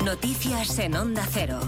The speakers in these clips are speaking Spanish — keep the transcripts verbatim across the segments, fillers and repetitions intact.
Noticias en Onda Cero.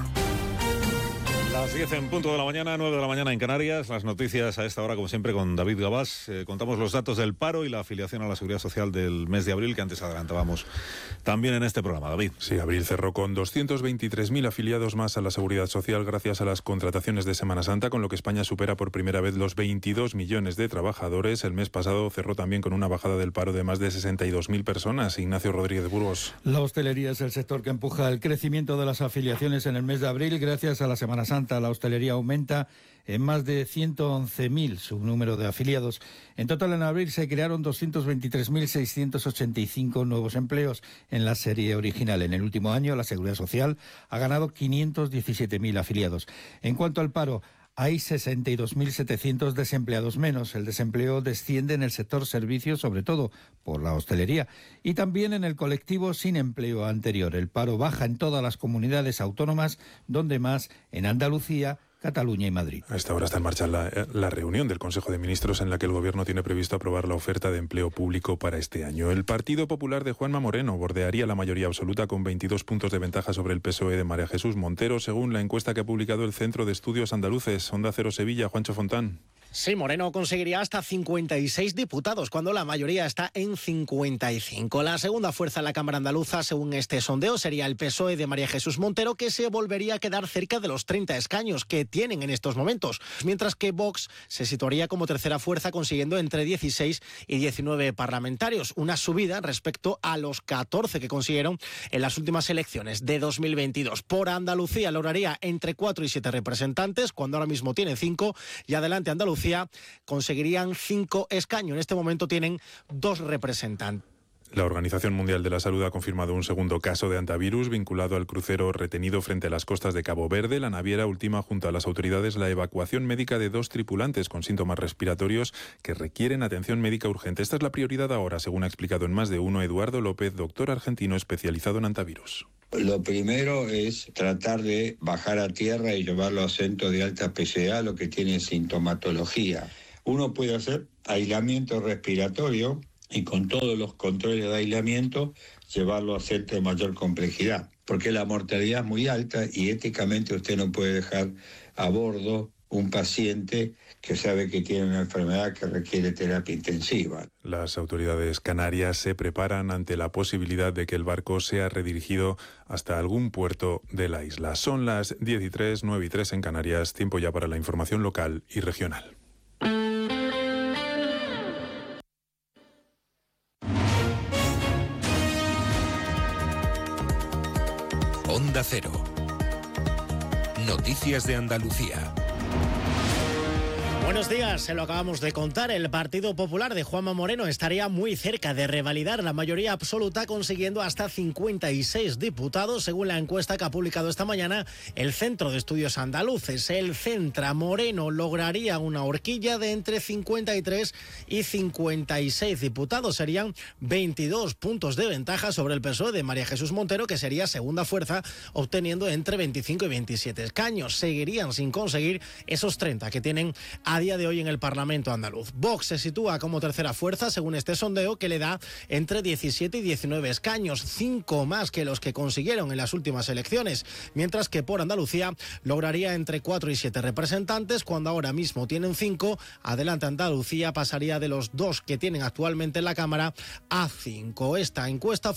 Las diez en punto de la mañana, nueve de la mañana en Canarias. Las noticias a esta hora, como siempre, con David Gabás. Eh, contamos los datos del paro y la afiliación a la Seguridad Social del mes de abril, que antes adelantábamos también en este programa. David. Sí, abril cerró con doscientos veintitrés mil afiliados más a la Seguridad Social gracias a las contrataciones de Semana Santa, con lo que España supera por primera vez los veintidós millones de trabajadores. El mes pasado cerró también con una bajada del paro de más de sesenta y dos mil personas. Ignacio Rodríguez Burgos. La hostelería es el sector que empuja el crecimiento de las afiliaciones en el mes de abril gracias a la Semana Santa. La hostelería aumenta en más de ciento once mil su número de afiliados. En total, en abril se crearon doscientos veintitrés mil seiscientos ochenta y cinco nuevos empleos en la serie original. En el último año, la Seguridad Social ha ganado quinientos diecisiete mil afiliados. En cuanto al paro, hay sesenta y dos mil setecientos desempleados menos. El desempleo desciende en el sector servicios, sobre todo por la hostelería, y también en el colectivo sin empleo anterior. El paro baja en todas las comunidades autónomas, donde más en Andalucía, Cataluña y Madrid. A esta hora está en marcha la, la reunión del Consejo de Ministros en la que el Gobierno tiene previsto aprobar la oferta de empleo público para este año. El Partido Popular de Juanma Moreno bordearía la mayoría absoluta con veintidós puntos de ventaja sobre el P S O E de María Jesús Montero, según la encuesta que ha publicado el Centro de Estudios Andaluces. Onda Cero Sevilla, Juancho Fontán. Sí, Moreno conseguiría hasta cincuenta y seis diputados, cuando la mayoría está en cincuenta y cinco. La segunda fuerza en la Cámara Andaluza, según este sondeo, sería el P S O E de María Jesús Montero, que se volvería a quedar cerca de los treinta escaños que tienen en estos momentos, mientras que Vox se situaría como tercera fuerza, consiguiendo entre dieciséis y diecinueve parlamentarios, una subida respecto a los catorce que consiguieron en las últimas elecciones de dos mil veintidós. Por Andalucía lograría entre cuatro y siete representantes, cuando ahora mismo tiene cinco, y adelante Andalucía conseguirían cinco escaños. En este momento tienen dos representantes. La Organización Mundial de la Salud ha confirmado un segundo caso de antivirus vinculado al crucero retenido frente a las costas de Cabo Verde. La naviera ultima junto a las autoridades la evacuación médica de dos tripulantes con síntomas respiratorios que requieren atención médica urgente. Esta es la prioridad ahora, según ha explicado en Más de Uno Eduardo López, doctor argentino especializado en antivirus. Lo primero es tratar de bajar a tierra y llevarlo a centros de alta especialidad, lo que tiene sintomatología. Uno puede hacer aislamiento respiratorio y con todos los controles de aislamiento llevarlo a centros de mayor complejidad, porque la mortalidad es muy alta y éticamente usted no puede dejar a bordo un paciente que sabe que tiene una enfermedad que requiere terapia intensiva. Las autoridades canarias se preparan ante la posibilidad de que el barco sea redirigido hasta algún puerto de la isla. Son las diez y tres, nueve y tres en Canarias, tiempo ya para la información local y regional. Onda Cero. Noticias de Andalucía. Buenos días, se lo acabamos de contar. El Partido Popular de Juanma Moreno estaría muy cerca de revalidar la mayoría absoluta, consiguiendo hasta cincuenta y seis diputados, según la encuesta que ha publicado esta mañana el Centro de Estudios Andaluces. El Centra Moreno lograría una horquilla de entre cincuenta y tres y cincuenta y seis diputados. Serían veintidós puntos de ventaja sobre el P S O E de María Jesús Montero, que sería segunda fuerza, obteniendo entre veinticinco y veintisiete escaños. Seguirían sin conseguir esos treinta que tienen a día de hoy en el Parlamento andaluz. Vox se sitúa como tercera fuerza, según este sondeo, que le da entre diecisiete y diecinueve escaños, cinco más que los que consiguieron en las últimas elecciones, mientras que por Andalucía lograría entre cuatro y siete representantes, cuando ahora mismo tienen cinco. Adelante Andalucía pasaría de los dos que tienen actualmente en la Cámara a cinco. Esta encuesta